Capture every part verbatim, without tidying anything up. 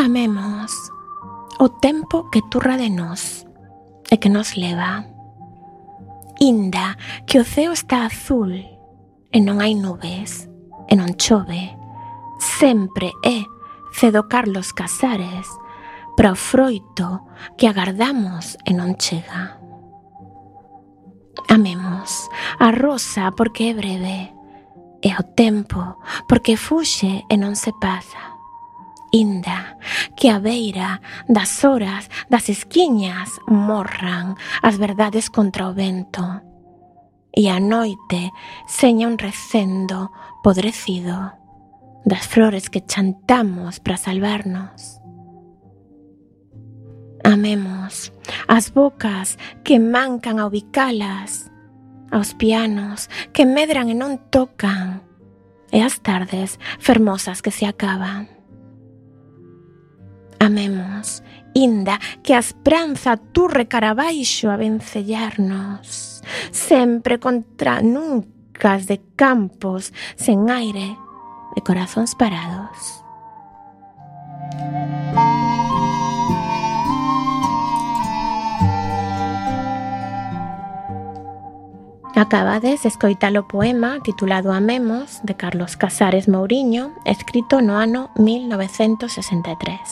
Amemos o tempo que turra de nós e que nos leva. Inda que o ceo está azul e non hai nubes e non chove, sempre é cedo Carlos Casares para o froito que agardamos e non chega. Amemos a rosa porque é breve e o tempo porque fuxe e non se pasa. Inda que a beira das horas das esquiñas morran as verdades contra o vento e a noite seña un recendo podrecido das flores que chantamos para salvarnos. Amemos as bocas que mancan a ubicalas, aos pianos que medran e non tocan e as tardes fermosas que se acaban. Amemos, inda que a esperanza turre cara abaixo a vencellarnos, sempre contra nuncas de campos sen aire, de corazóns parados. Acabades de escoitar o poema titulado Amemos, de Carlos Casares Mouriño, escrito no ano mil novecentos sesenta e tres.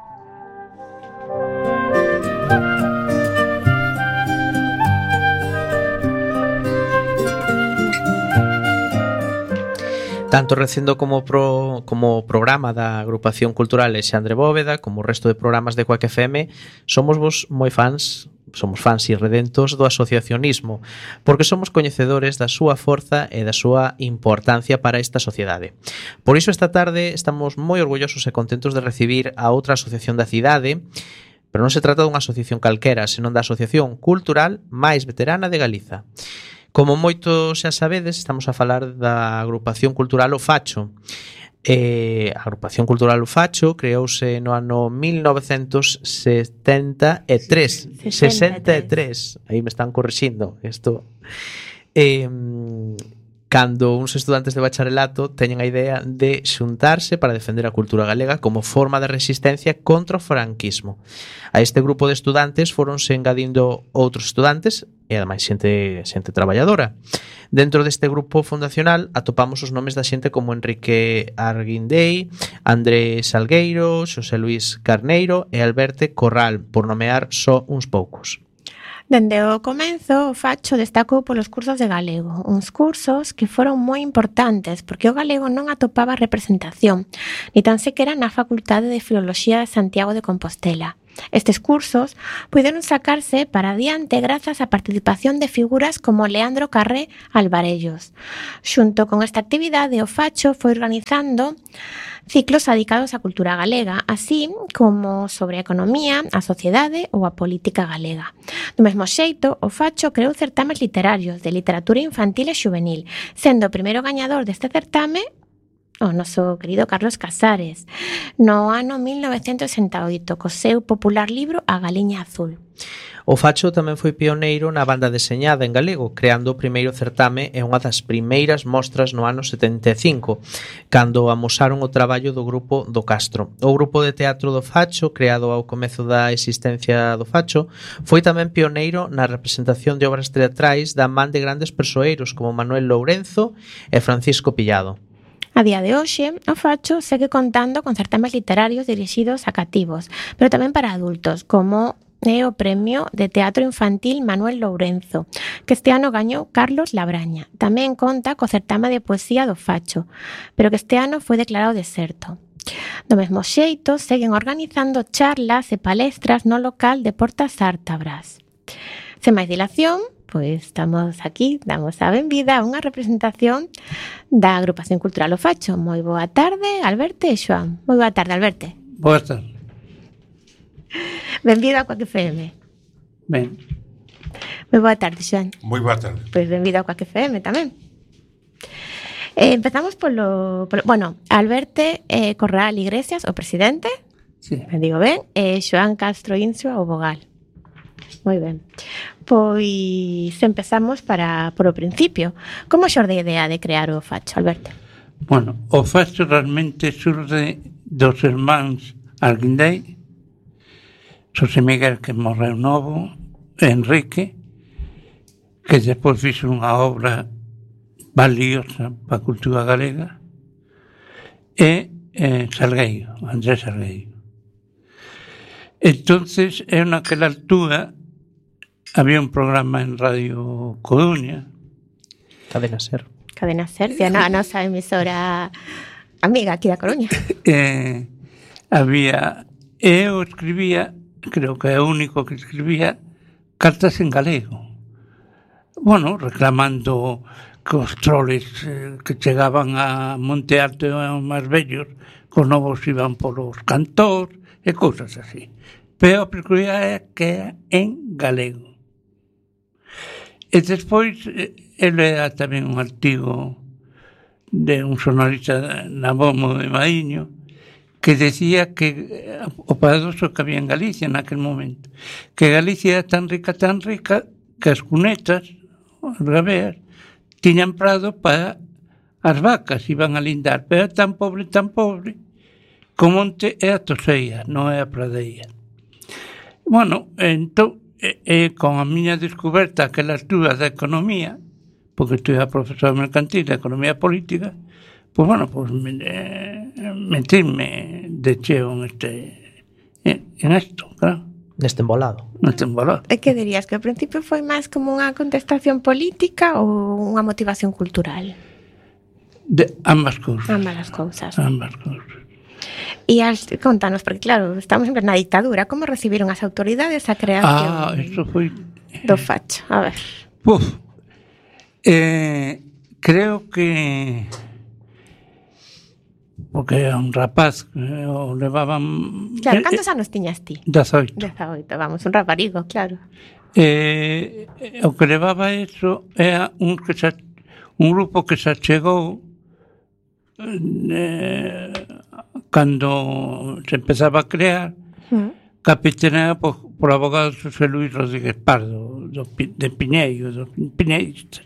Tanto Recendo como pro, como programa da Agrupación Cultural Alexandre Bóveda, como o resto de programas de Quack F M, somos vos moi fans, somos fans irredentos do asociacionismo, porque somos coñecedores da súa forza e da súa importancia para esta sociedade. Por iso esta tarde estamos moi orgullosos e contentos de recibir a outra asociación da cidade, pero non se trata dunha asociación calquera, senón da asociación cultural máis veterana de Galiza. Como moito xa sabedes, estamos a falar da Agrupación Cultural O Facho. Eh, a Agrupación Cultural O Facho creouse no ano mil novecentos setenta e tres. sesenta e tres. Aí me están corrixindo isto. Eh, cando uns estudantes de bacharelato teñen a idea de xuntarse para defender a cultura galega como forma de resistencia contra o franquismo. A este grupo de estudantes foronse engadindo outros estudantes e ademais xente, xente traballadora. Dentro deste grupo fundacional atopamos os nomes da xente como Enrique Arguindei, Andrés Salgueiro, Xosé Luís Carneiro e Alberto Corral, por nomear só uns poucos. Dende o comenzo, o Facho destacou polos cursos de galego, uns cursos que foron moi importantes porque o galego non atopaba representación, ni tan sequera na Facultade de Filoloxía de Santiago de Compostela. Estes cursos puideron sacarse para adiante grazas á participación de figuras como Leandro Carré Alvarellos. Xunto con esta actividade, o Facho foi organizando ciclos dedicados á cultura galega, así como sobre a economía, a sociedade ou a política galega. Do mesmo xeito, o Facho creou certames literarios de literatura infantil e xuvenil, sendo o primeiro gañador deste certame o noso querido Carlos Casares, no ano mil novecentos sesenta e oito, co seu popular libro A Galiña Azul. O Facho tamén foi pioneiro na banda deseñada en galego, creando o primeiro certame e unha das primeiras mostras no ano setenta e cinco, cando amosaron o traballo do grupo do Castro. O grupo de teatro do Facho, creado ao comezo da existencia do Facho, foi tamén pioneiro na representación de obras teatrais da man de grandes persoeiros como Manuel Lourenzo e Francisco Pillado. A día de hoxe, o Facho segue contando con certames literarios dirixidos a cativos, pero tamén para adultos, como é o Premio de Teatro Infantil Manuel Lourenzo, que este ano gañou Carlos Labraña. Tamén conta co certame de poesía do Facho, pero que este ano foi declarado deserto. Do mesmo xeito, seguen organizando charlas e palestras no local de Portas Ártabras. Sen máis dilación, pois estamos aquí, damos a benvida a unha representación da Agrupación Cultural O Facho. Moi boa tarde, Alberto e Xoán. Moi boa tarde, Alberto. Boa tarde. Benvido a Quack F M. Ben. Moi boa tarde, Xoán. Moi boa tarde. Pois benvido a Quack F M tamén. Eh, empezamos polo, polo... Bueno, Alberto eh, Corral Iglesias, o presidente. Sí. Me digo ben. E eh, Xoán Castro Insua, o vogal. Moi ben. Pois empezamos para por o principio. Como xorde a idea de crear o Facho, Alberto? Bueno, o Facho realmente surge dos irmáns Alguindei, Xosé Miguel, que morreu novo, Enrique, que despois fixo unha obra valiosa para a cultura galega, e eh, Salgueiro, Andrés Salgueiro. Entonces, eu naquela altura había un programa en Radio Coruña, Cadena Ser. Cadena Ser, a nosa emisora amiga aquí da Coruña. eh, había, eu escribía, creo que é o único que escribía cartas en galego, bueno, reclamando que os troles eh, que chegaban a Monte Alto eran máis vellos, que os novos iban por os cantores e cousas así, pero a peculiaridade é que era en galego. E despois ele era tamén un artigo de un xornalista na Bomo de Maíño que decía que o paradoxo que había en Galicia naquel momento, que Galicia era tan rica, tan rica, que as cunetas, as gabeas, tiñan prado para as vacas, iban a lindar, pero era tan pobre, tan pobre, que o monte era toseia, non era pradeia. Bueno, entón, e, e, con a miña descoberta aquela altura da economía, porque estudiaba profesor mercantil de economía política, pois, bueno, pois me, eh, metirme de cheo en este en, en esto, claro. Neste embolado. Neste embolado. E que dirías, que ao principio foi máis como unha contestación política ou unha motivación cultural? De ambas cousas. Ambas as cousas. Ambas cousas. E as, contanos, porque claro, estamos sempre na ditadura, como recibiron as autoridades a creación Ah, isto foi do facho? A ver. Uf, eh, creo que porque era un rapaz que o levaban... Claro, cantos anos tiñas ti? dezaoito. dezaoito, vamos, un raparigo, claro. Eh, o que levaba eso era un, que se, un grupo que se achegou eh, cando se empezaba a crear, mm. capitaneada por, por abogado José Luis Rodríguez Pardo, do, de Piñeiro, dos piñeiristas.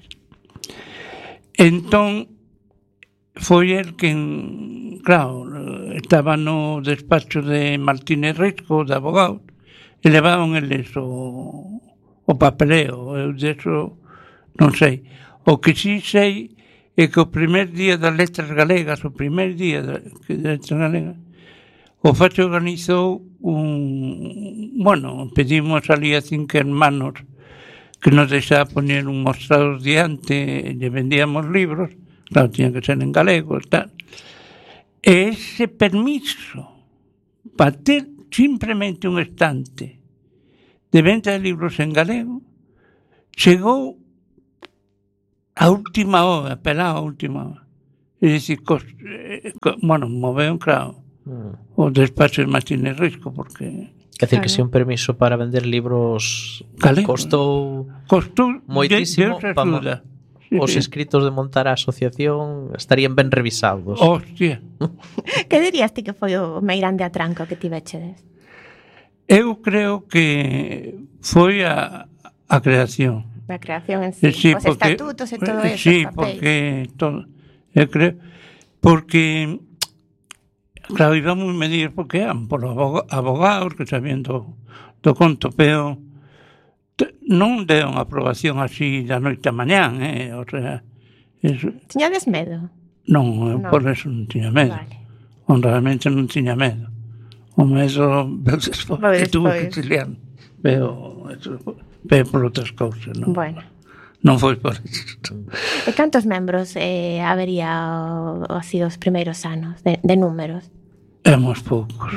Entón, foi el que, claro, estaba no despacho de Martínez Risco, de abogado, e levaban eles o, o papeleo. Eu deso non sei. O que sí sei é que o primer día das letras galegas, o primer día das letras galegas, o facho organizou un... Bueno, pedimos ali a cinco hermanos que nos deixaba poñer un mostrador diante, e lle vendíamos libros, claro, tiña que ser en galego e tal. E ese permiso para ter simplemente un estante de venta de libros en galego chegou a última hora, pelado a última hora. É dicir, cos, eh, co, bueno, moveu, claro, mm. o despacho de Martínez Risco, porque... Quer dizer, claro, que se un permiso para vender libros galego costou, costou moitísimo de, de para os escritos de montar a asociación estarían ben revisados. Hostia. Que dirías ti que foi o meirande atranco que tivechedes? Eu creo que foi a, a creación. A creación en sí, sí os porque, estatutos e todo eso. Sí, porque todo, eu creo, porque claro, íbamos medir porque eran por abogados que sabían do, do conto, pero non deron aprobación así da noite a mañán, eh? O sea, eso... Tiñades medo? Non, eu no. Por eso non tiña medo. Vale. Honradamente non tiña medo. O medo despois que tuve que exiliar. Pero, pero por outras cousas, non? Bueno. Non foi por isto. E cantos membros eh, habería así os primeiros anos de, de números? Éramos poucos.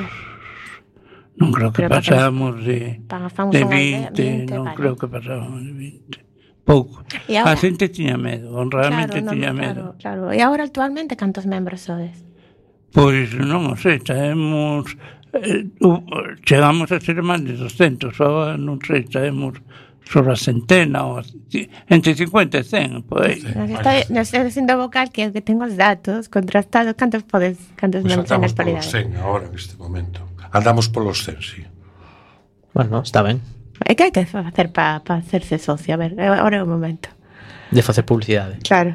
Non creo que creo pasamos que de, de vinte, vinte, non vale. Creo que pasamos de vinte. Pouco. A xente tiña medo, honradamente claro, tiña no, medo. Claro, claro. E agora actualmente cantos membros sodes? Pois non o sei, sabemos... Eh, uh, chegamos a ser máis de doscentos, agora non sei, sabemos sobre a centena, ou entre cincuenta e cen, por aí. Nos está dicindo vocal que que tengo os datos contrastados, cantos podes, cantos pues membros en a actualidade? Andamos polos cen agora, neste momento. Andamos polos cen, sí. Bueno, está ben. E que hai que facer para pa hacerse socio? A ver, agora é o momento. De facer publicidade. Claro.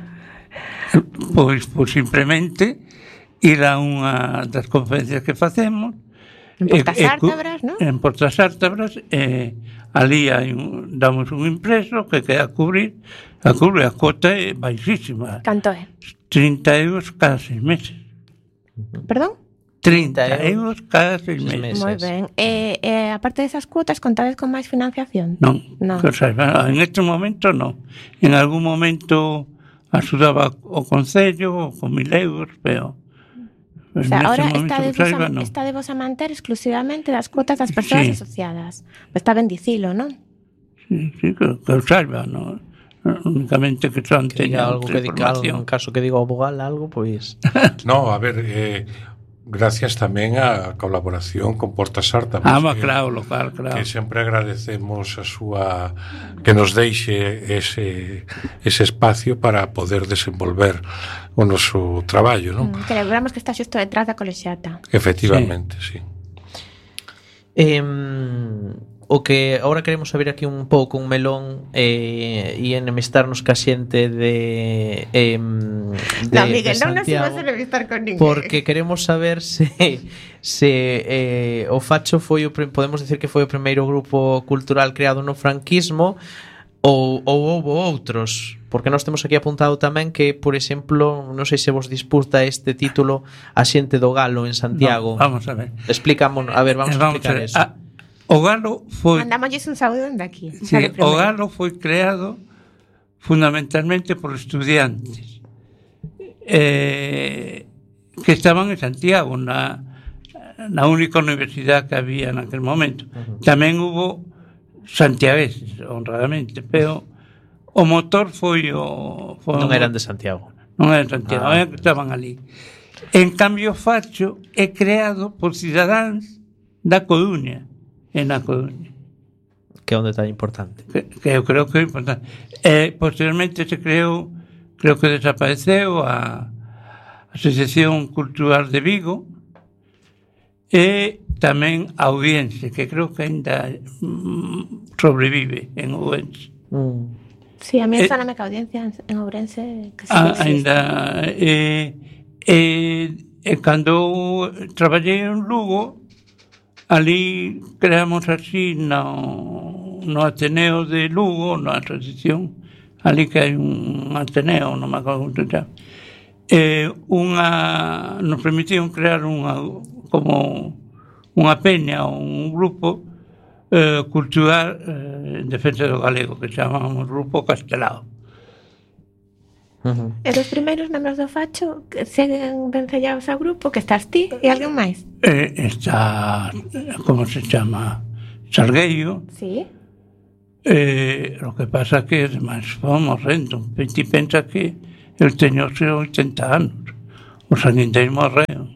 Pois, pois simplemente ir a unha das conferencias que facemos En Portas Ártabras, non? En Portas Ártabras, eh, ali hai un, damos un impreso que queda a cubrir, a cubrir a cuota é baixísima. Canto é? trinta euros cada seis meses. Perdón? trinta euros cada seis Seis meses. meses. Moi ben. E, e aparte desas cuotas, contades con máis financiación? Non, Non. que saiba, en este momento non. En algún momento axudaba o Concello con mil euros, pero O en sea, este ahora momento está de, que vos saiba, a, non. está de vos a manter exclusivamente das cuotas das persoas Sí. asociadas. Pues está ben dicilo, non? Sí, sí, que, que o saiba, non. Únicamente que son Que diga teña algo, outra que diga algo, información. en caso que diga o vogal algo, pois... No, a ver, eh, gracias tamén á colaboración con Portas Ártabras. Ah, ma, que- claro, local, claro. que sempre agradecemos a súa que nos deixe ese ese espacio para poder desenvolver o noso traballo, non? Mm, que lembramos que está xusto detrás da colexiata. Efectivamente, sí. Eh, o que agora queremos saber aquí un pouco un melón eh, e enemistarnos ca xente de, eh, de, No, Miguel, de non nos Santiago, ibas a entrevistar con ninguén. porque queremos saber se se eh, o Facho foi o, prim- podemos decir que foi o primeiro grupo cultural creado no franquismo ou, ou houve outros, porque nós temos aquí apuntado tamén que, por exemplo, non sei se vos disputa este título A xente do Galo en Santiago. No, vamos a ver. Explicamos, a ver, vamos, Eh, a explicar ver. eso. Ah, o Galo foi Mandamosles un saúdo dende aquí. sí, Sabe, o primeiro. Galo foi creado fundamentalmente por estudiantes eh, que estaban en Santiago, na, na única universidade que había naquel momento. Uh-huh. Tamén hubo santiagueses, honradamente, pero o motor foi o... Foi Non o, eran de Santiago. Non eran de Santiago, Ah. ah. que estaban ali. En cambio, Facho é creado por cidadáns da Coruña, en a Coruña. Que é un detalle importante. Que, que eu creo que é importante. Eh, posteriormente se creou, creo que desapareceu a Asociación Cultural de Vigo e tamén a Ourense, que creo que ainda mm, sobrevive en Ourense. Mm. Sí, a mí Eh, esa non me ca audiencia en- en Ourense que sí Ah, existe. ainda e, e, e cando traballei en Lugo, ali creamos así no, no Ateneo de Lugo, na asociación, ali que hai un Ateneo, non me acordo como se chama, eh, unha, nos permitiron crear unha, como unha peña, un grupo eh, cultural eh, en defensa do galego, que chamamos Grupo Castelao. Uh-huh. E dos primeiros membros do Facho que seguen vencellados ao grupo, que estás ti e alguén máis. Eh, está, como se chama, Salgueiro. Sí. Eh, lo que pasa que además fomos morrendo. Ti pensa que el teño oitenta anos. Os anindeis morreron.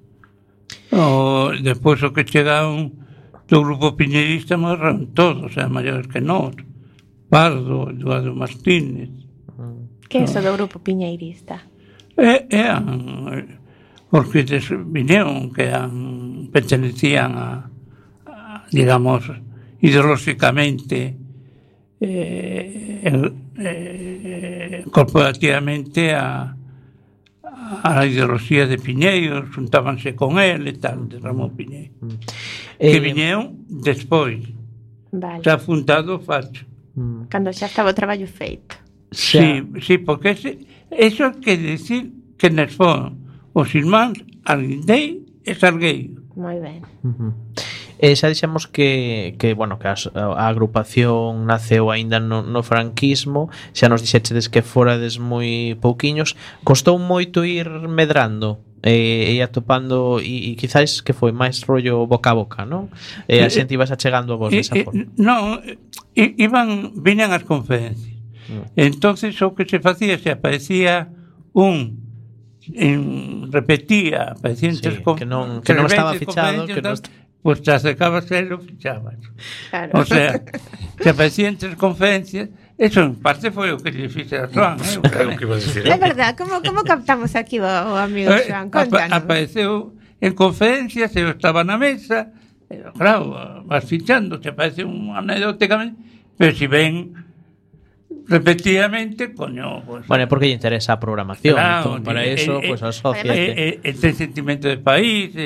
O, despois o que chegaron do grupo piñeirista morreron todos, é maiores que nós. Pardo, Eduardo Martínez. Que é iso do grupo piñeirista? E, eran os que des, vinieron, que eran, pertenecían a, a digamos, ideolóxicamente eh, eh, corporativamente a, a la ideoloxía de Piñeiro, xuntábanse con él e tal, de Ramón Piñeiro, que Eh, viñeron despois, Vale. xa fundado o Facho. mm. Cando xa estaba o traballo feito. Sí, sí, porque ese, eso quer decir que nes foron os irmáns Alguindei e Salgueiro. Moi ben. Uh-huh. Eh, xa dixemos que, que, bueno, que as, a agrupación naceu aínda no, no franquismo, xa nos dixechedes que forades moi pouquiños, costou moito ir medrando e, e atopando e, e quizáis que foi máis rollo boca a boca, non? E a xente ibas achegando a vos desa E, e, forma. non, e, iban, viñan as conferencias. Mm. Entonces o que se facía, se aparecía un en, repetía, aparecía en Sí, tres con- que non- que non tres estaba veces fichado, conferencias, que non tal, est- pues te acercabas a él lo fichabas. Claro. O sea, se aparecía en tres conferencias, eso en parte foi o que lle fixe a Joan, eh, É o que iba a decir. É verdad, como, como captamos aquí o, o amigo Eh, Joan? apa- Contanos. apareceu en conferencias, eu estaba na mesa, pero claro, vas fichando, te parece un anecdóticamente, pero si ven repetidamente, coño, pues, Bueno, porque lle interesa a programación, claro, entón, para eh, eso, eh, pues eh, asóciate. eh, eh, ten sentimento de país, eh,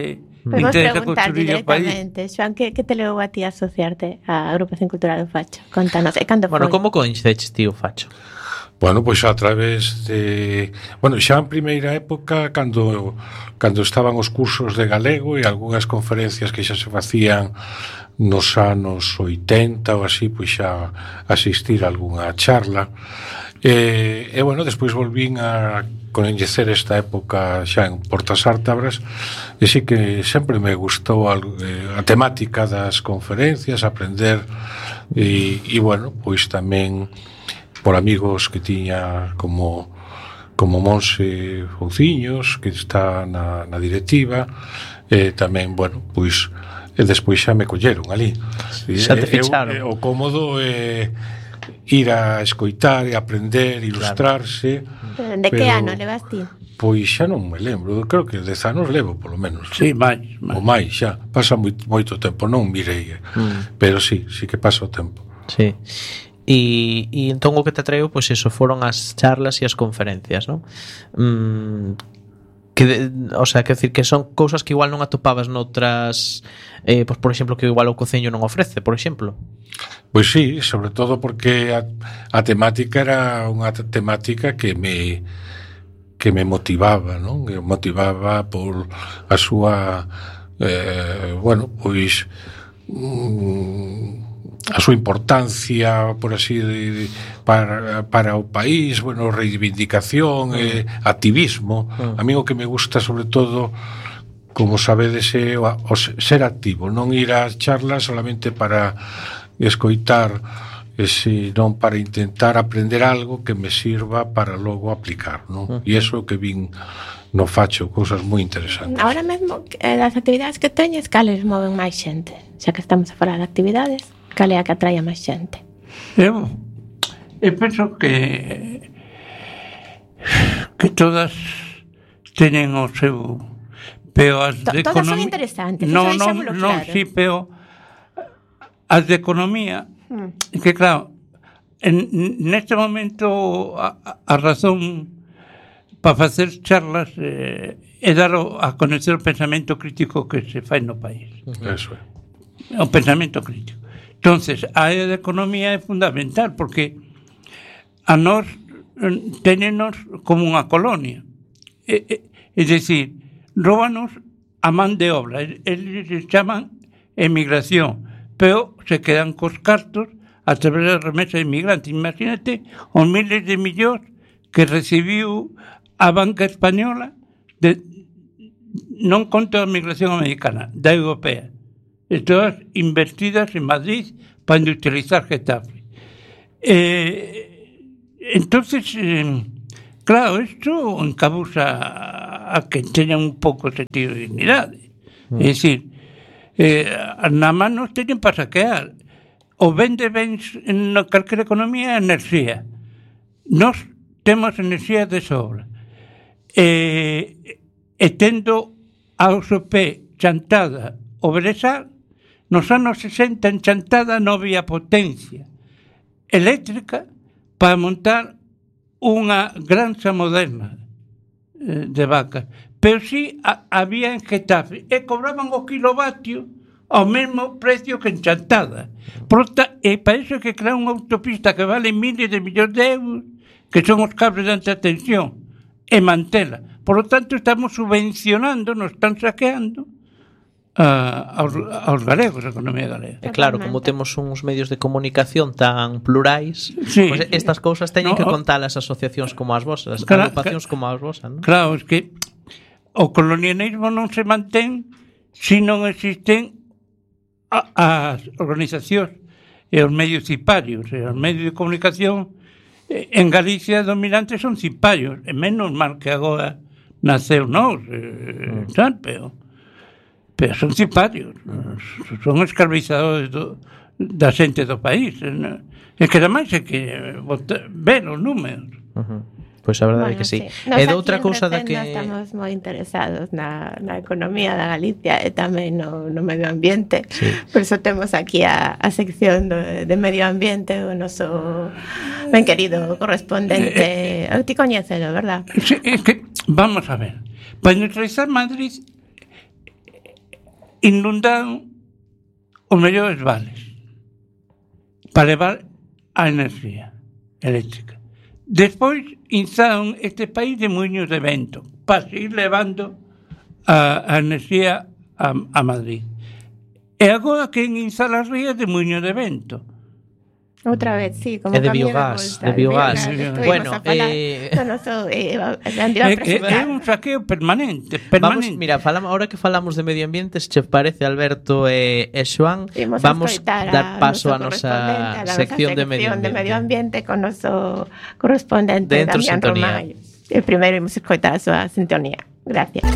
Vamos intenta preguntar construir o país. directamente, Xoan, que, que te levou a ti a asociarte á Agrupación Cultural do Facho? Contanos, e cando foi? Bueno, como coñeceches ti o Facho? Bueno, pois a través de... Bueno, xa en primeira época, cando, cando estaban os cursos de galego e algunhas conferencias que xa se facían nos anos oitenta ou así, pois xa asistir a algunha charla. E, e bueno, despois volvín a coñecer esta época xa en Portas Ártabras e sí que sempre me gustou a, a temática das conferencias, aprender e, e bueno, pois tamén por amigos que tiña como como Monse Fouciños, que está na, na directiva, e tamén, bueno, pois e despois xa me colleron ali. Xa te ficharon. E, e, o cómodo é ir a escoitar e aprender, ilustrarse. Claro. De que ano levas ti? Pois xa non me lembro, creo que dez anos levo, polo menos. Sí, máis, máis. O máis, xa, pasa moito, moito tempo, non mirei, mm. pero sí, sí que pasa o tempo. Sí. E, e entón o que te atraiu, pois eso, foron as charlas e as conferencias, non? Mm, que, de, o sea, que decir que son cousas que igual non atopabas noutras, eh, pois por exemplo, que igual o Concello non ofrece, por exemplo. Pois sí, sobre todo porque a, a temática era unha temática que me que me motivaba, non? Que motivaba por a súa eh, bueno, pois mm, a súa importancia, por así de, para, para o país, bueno, reivindicación, mm. eh, activismo. Mm. A mí o que me gusta sobre todo, como sabedes, é o, o ser activo, non ir ás charlas solamente para escoitar, ese, non para intentar aprender algo que me sirva para logo aplicar, non? Mm. E iso que vin no Facho, cousas moi interesantes. Ahora mesmo, eh, das actividades que teñes, cales moven máis xente? Xa que estamos a falar de actividades, cal é a que atrae a máis xente? Eu, eu penso que que todas teñen o seu, pero as to, de todas economía, son interesantes, no, eso no, claro. no, sí, pero as de economía, mm. que claro, en, neste momento a, a razón para facer charlas eh, é dar a conocer o pensamento crítico que se fai no país. Eso é. O pensamento crítico. Entonces, a área de economía é fundamental porque a nós ténenos como unha colonia. É, é, é dicir, róbanos a man de obra. Eles chaman emigración, pero se quedan cos cartos a través da remesa de inmigrantes. Imagínate os miles de millóns que recibiu a banca española de, non contra a migración americana, da europea. Todas investidas en Madrid para industrializar Getafe. Eh, entonces, eh, claro, esto encabuza a que teñan un pouco sentido de dignidade. Mm. É dicir, eh, na man nos teñen para saquear. O vende bens en calquera economía é enerxía. Nos temos enerxía de sobra. Eh, e tendo a O S P chantada o Beresar, nos anos sesenta en Chantada non había potencia eléctrica para montar unha granxa moderna eh, de vacas, pero sí a, había en Getafe e cobraban o kilovatio ao mesmo precio que en Chantada. Prota, e para iso que crear unha autopista que vale miles de millóns de euros, que son os cables de alta tensión, e mantela. Por lo tanto, estamos subvencionando, nos están saqueando Uh, aos, aos galegos, a economía galega. E claro, como temos uns medios de comunicación tan plurais, sí, pues estas cousas teñen no, que contar as asociacións como as vosas, claro, agrupacións como as vosas, non? Claro, es que o colonialismo non se mantén se non existen a, as organizacións e os medios ciparios, e os medios de comunicación en Galicia dominantes son ciparios, e menos mal que agora naceu nós, eh, mm. tal, pero pero son ciparios, son escravizadores do, da xente do país. E que ademais é que ven os números. Uh-huh. Pois a verdade é bueno, que sí. sí. E de outra cousa da que estamos moi interesados na, na economía da Galicia e tamén no, no medio ambiente. Sí. Por iso temos aquí a, a sección do, de medio ambiente, o noso ben querido correspondente. Eu ti coñecelo, verdad? Sí, é que, vamos a ver, para neutralizar Madrid inundaron os mellores vales para levar a enerxía eléctrica. Despois instaron este país de muiños de vento para seguir levando a, a enerxía a, a Madrid. E agora quen instala as vías de muiños de vento. Outra vez, sí, como É de cambio biogás, volta, de biogás. Estuvimos Bueno, a falar eh, do noso, eh, É, que é un saqueo permanente, permanente. Vamos, mira, falamos, ahora que falamos de medio ambiente, se che parece, Alberto e, e Xoán, Imos vamos a dar paso a noso nosa correspondente, a sección nosa de medio sección de ambiente. medio ambiente con noso correspondente Dentro Damián sintonía. Román. E primeiro imos escoitar a súa sintonía. Gracias.